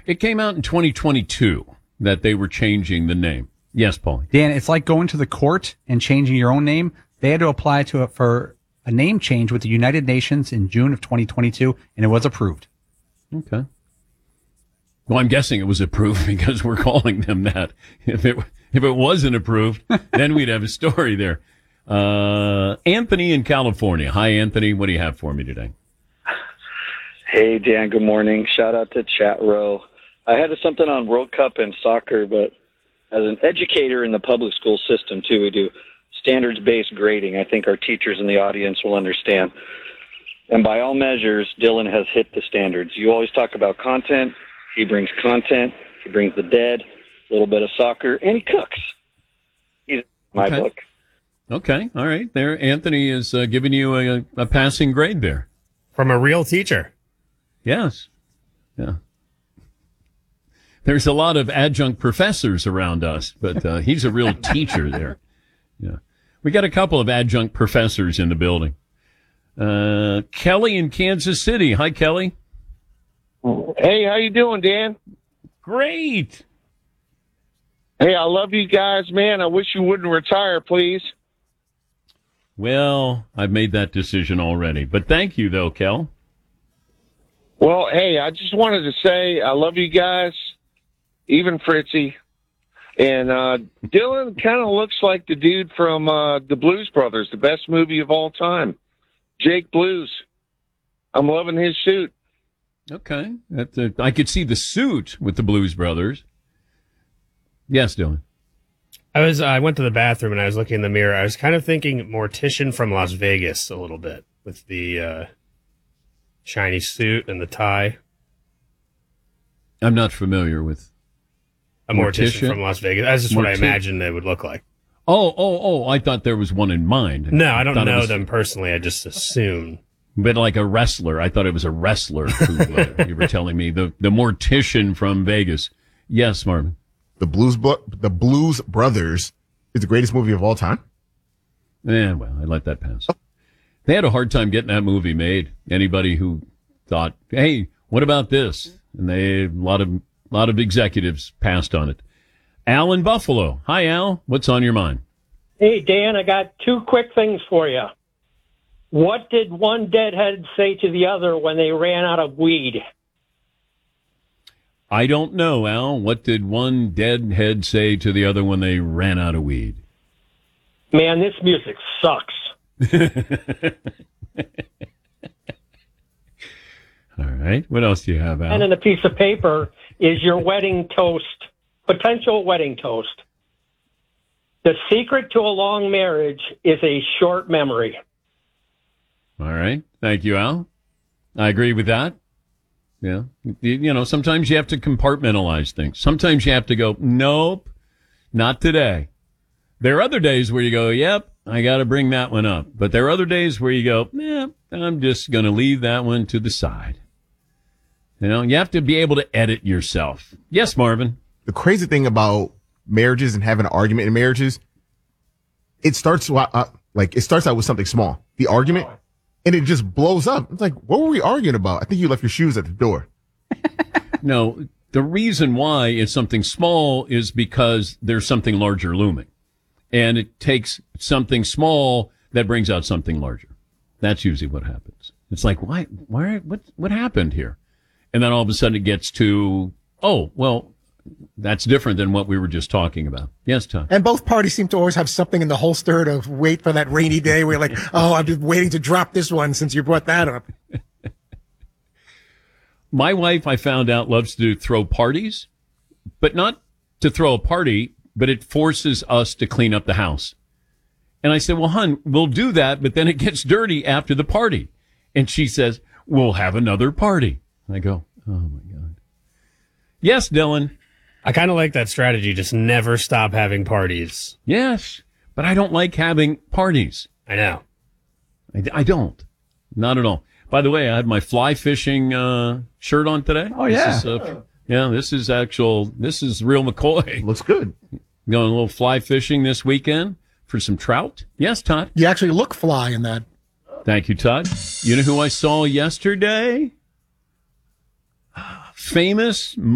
It came out in 2022 that they were changing the name. Yes, Paulie. Dan, it's like going to the court and changing your own name. They had to apply to it for a name change with the United Nations in June of 2022, and it was approved. Okay. Well, I'm guessing it was approved because we're calling them that. If it wasn't approved, then we'd have a story there. Anthony in California. Hi, Anthony. What do you have for me today? Hey, Dan. Good morning. Shout out to Chat Row. I had something on World Cup and soccer, but as an educator in the public school system, too, we do standards-based grading. I think our teachers in the audience will understand. And by all measures, Dylan has hit the standards. You always talk about content. He brings content. He brings the dead, a little bit of soccer, and he cooks. He's my book. Okay. All right. There, Anthony is giving you a passing grade there. From a real teacher. Yes. Yeah. There's a lot of adjunct professors around us, but he's a real teacher there. Yeah. We got a couple of adjunct professors in the building. Kelly in Kansas City. Hi, Kelly. Hey, how you doing, Dan? Great. Hey, I love you guys, man. I wish you wouldn't retire, please. Well, I've made that decision already, but thank you, though, Kel. Well, hey, I just wanted to say I love you guys, even Fritzy. And Dylan kind of looks like the dude from the Blues Brothers, the best movie of all time, Jake Blues. I'm loving his suit. Okay. I could see the suit with the Blues Brothers. Yes, Dylan. I went to the bathroom and I was looking in the mirror. I was kind of thinking Mortician from Las Vegas a little bit with the shiny suit and the tie. I'm not familiar with a Mortician from Las Vegas. That's just what I imagined they would look like. Oh! I thought there was one in mind. No, I don't know them personally. I just assume. But like a wrestler, I thought it was a wrestler who you were telling me the Mortician from Vegas. Yes, Marvin. The Blues Brothers is the greatest movie of all time. Yeah, well, I let that pass. They had a hard time getting that movie made. Anybody who thought, "Hey, what about this?" And a lot of executives passed on it. Al in Buffalo. Hi, Al. What's on your mind? Hey, Dan, I got two quick things for you. What did one deadhead say to the other when they ran out of weed? I don't know, Al. What did one deadhead say to the other when they ran out of weed? Man, this music sucks. All right. What else do you have, Al? And in a piece of paper is your wedding toast, potential wedding toast. The secret to a long marriage is a short memory. All right. Thank you, Al. I agree with that. Yeah. You know, sometimes you have to compartmentalize things. Sometimes you have to go, nope, not today. There are other days where you go, yep, I got to bring that one up. But there are other days where you go, I'm just going to leave that one to the side. You know, you have to be able to edit yourself. Yes, Marvin. The crazy thing about marriages and having an argument in marriages, it starts out with something small, the argument, and it just blows up. It's like, what were we arguing about? I think you left your shoes at the door. No, the reason why it's something small is because there's something larger looming. And it takes something small that brings out something larger. That's usually what happens. It's like, what happened here? And then all of a sudden it gets to, oh, well, that's different than what we were just talking about. Yes, Tom. And both parties seem to always have something in the holster to wait for that rainy day where you're like, oh, I've been waiting to drop this one since you brought that up. My wife, I found out, loves to throw parties, but not to throw a party, but it forces us to clean up the house. And I said, well, hon, we'll do that, but then it gets dirty after the party. And she says, we'll have another party. I go, oh, my God. Yes, Dylan. I kind of like that strategy. Just never stop having parties. Yes, but I don't like having parties. I know. I don't. Not at all. By the way, I had my fly fishing shirt on today. Oh, yeah. This is real McCoy. Looks good. Going a little fly fishing this weekend for some trout. Yes, Todd. You actually look fly in that. Thank you, Todd. You know who I saw yesterday? Famous